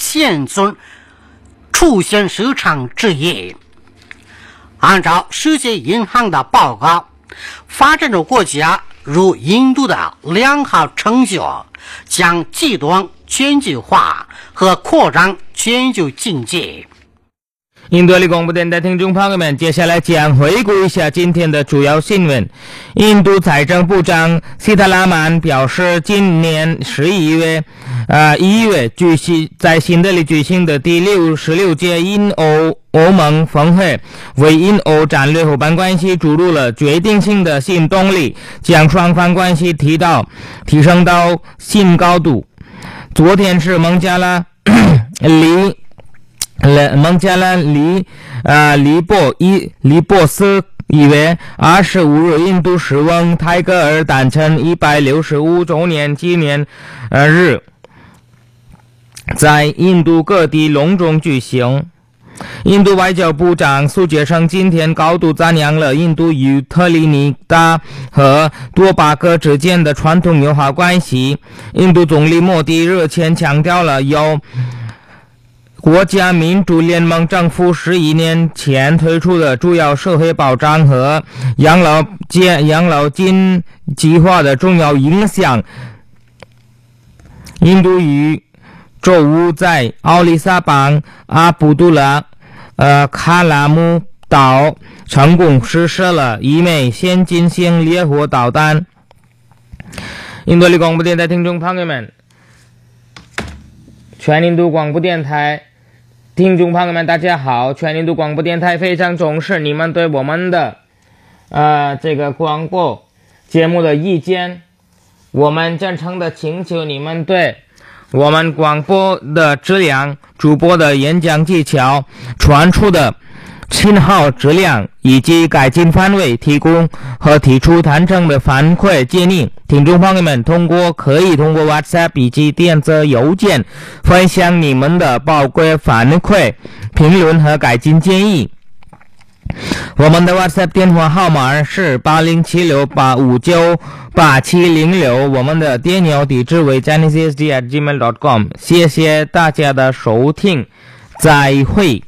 现存出现市场之一。按照世界银行的报告，发展中国家如印度的良好成就将极端全球化和扩张全球经济。 印度广播电台听众朋友们，接下来将回顾一下今天的主要新闻。印度财政部长希塔拉曼表示，今年1月在新德里举行的第66届印欧盟峰会为印欧战略伙伴关系注入了决定性的新动力，将双方关系提升到新高度。昨天是孟加拉黎波斯1月25日，印度使翁泰戈尔诞辰165周年纪念日在印度各地隆重举行。印度外交部长苏杰生今天高度赞扬了印度与特立尼达和多巴哥之间的传统友好关系。印度总理莫迪日前强调了由国家民主联盟政府11年前推出的主要社会保障和养老金计划的重要影响。印度于周五在奥里萨邦阿卜杜拉卡拉姆岛成功试射了一枚先进型烈火导弹。印度里广播电台听众朋友们，全印度广播电台听众朋友们，大家好！全印度广播电台非常重视你们对我们的这个广播节目的意见，我们真诚的请求你们对我们广播的质量、主播的演讲技巧、传出的信号质量以及改进范围提供和提出坦诚的反馈建议。听众朋友们可以通过 WhatsApp 以及电子邮件分享你们的宝贵反馈、评论和改进建议。我们的 WhatsApp 电话号码是8076859870，我们的电邮地址为 janiceSD@gmail.com。谢谢大家的收听，再会。